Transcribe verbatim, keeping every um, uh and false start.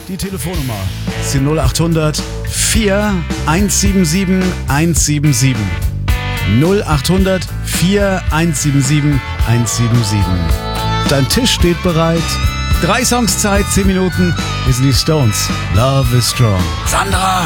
Die Telefonnummer ist die null achthundert vier eins sieben sieben eins sieben sieben. null achthundert vier eins sieben sieben eins sieben sieben. Dein Tisch steht bereit. Drei Songs Zeit, zehn Minuten. Wir sind die Stones. Love is strong. Sandra!